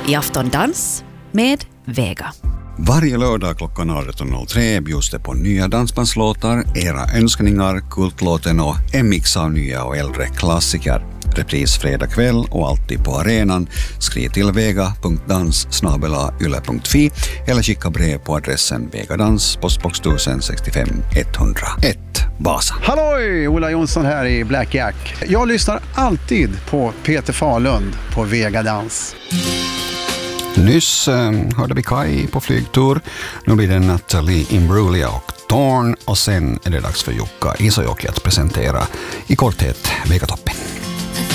i Afton Dans med Vega. Varje lördag klockan 18.03 bjuds det på nya dansbandslåtar, era önskningar, kultlåten och en mix av nya och äldre klassiker. Repris fredag kväll och alltid på arenan. Skriv till vega.dans@yle.fi eller skicka brev på adressen Vegadans, postbox 1065 101 Vasa. Halloj! Ola Jonsson här i Black Jack. Jag lyssnar alltid på Peter Fahlund på Vegadans. Nyss hörde vi Kai på flygtur. Nu blir det Natalie Imbruglia och Thorn och sen är det dags för Jukka Isojoki att presentera i korthet Vegatoppen.